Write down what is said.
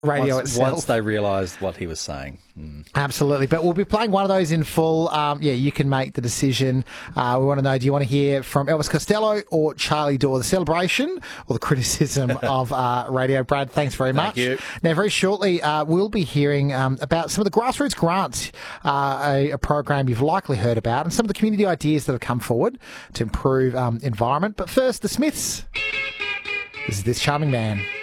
radio itself. Once they realised what he was saying. Absolutely. But we'll be playing one of those in full. You can make the decision. We want to know, do you want to hear from Elvis Costello or Charlie Dore, the celebration or the criticism of radio? Brad, thanks very much. Thank you. Now, very shortly, we'll be hearing about some of the grassroots grants, a program you've likely heard about, and some of the community ideas that have come forward to improve environment. But first, the Smiths. This is This Charming Man.